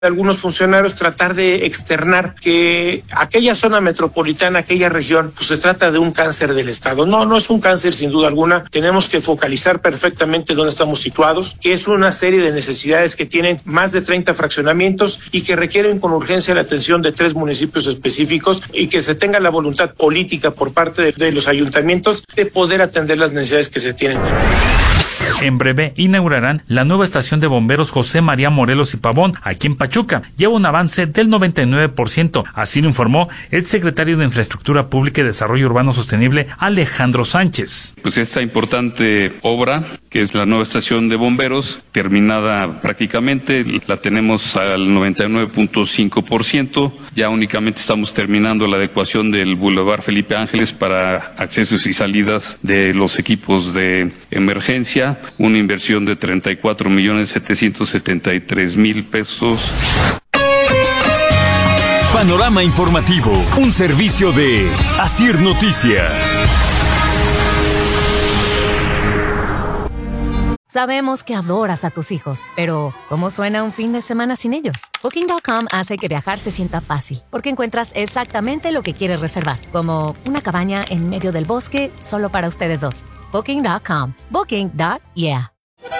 algunos funcionarios tratar de externar que aquella zona metropolitana, aquella región, pues se trata de un cáncer del Estado. No es un cáncer sin duda alguna. Tenemos que focalizar perfectamente dónde estamos situados, que es una serie de necesidades que tienen más de 30 fraccionamientos y que requieren con urgencia la atención de 3 municipios específicos y que se tenga la voluntad política por parte de los ayuntamientos de poder atender las necesidades que se tienen. En breve inaugurarán la nueva estación de bomberos José María Morelos y Pavón, aquí en Pachuca. Lleva un avance del 99%, así lo informó el secretario de Infraestructura Pública y Desarrollo Urbano Sostenible, Alejandro Sánchez. Pues esta importante obra, que es la nueva estación de bomberos, terminada prácticamente, la tenemos al 99.5%. Ya únicamente estamos terminando la adecuación del Boulevard Felipe Ángeles para accesos y salidas de los equipos de emergencia, una inversión de 34.773.000 pesos. Panorama informativo, un servicio de Asir Noticias. Sabemos que adoras a tus hijos, pero ¿cómo suena un fin de semana sin ellos? Booking.com hace que viajar se sienta fácil, porque encuentras exactamente lo que quieres reservar, como una cabaña en medio del bosque solo para ustedes dos. Booking.com. Booking.yeah.